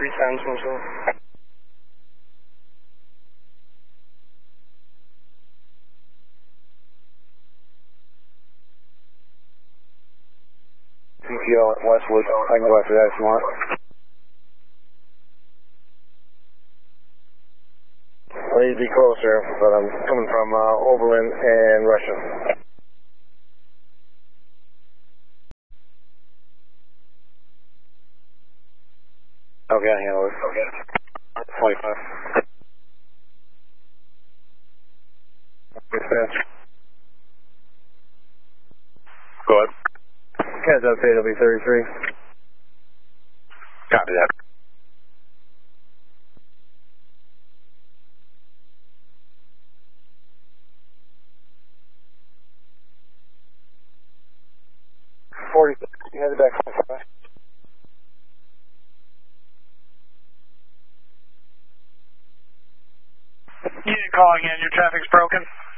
times also. CTO at Westwood, I can go after that if you want. I need to be closer, but I'm coming from Oberlin and Russia. Okay, I handle it. Okay. 25. Dispatch. Go ahead. Heads up, AW33. Copy that. Headed back 45. Unit calling in, your traffic's broken.